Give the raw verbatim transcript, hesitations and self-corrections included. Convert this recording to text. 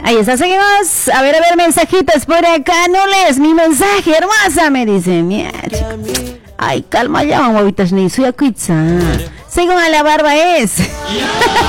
Ahí está, seguimos. A ver, a ver, mensajitos por acá. No lees mi mensaje, hermosa, me dice. Mira, ay, calma ya, mamovitas, ni soy a cuitza. Según a la barba es.